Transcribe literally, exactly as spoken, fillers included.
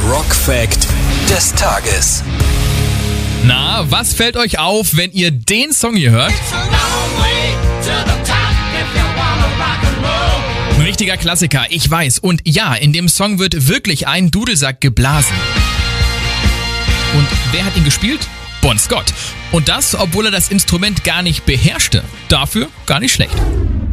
Rock-Fact des Tages. Na, was fällt euch auf, wenn ihr den Song hier hört? Ein richtiger Klassiker, ich weiß. Und ja, in dem Song wird wirklich ein Dudelsack geblasen. Und wer hat ihn gespielt? Bon Scott. Und das, obwohl er das Instrument gar nicht beherrschte. Dafür gar nicht schlecht.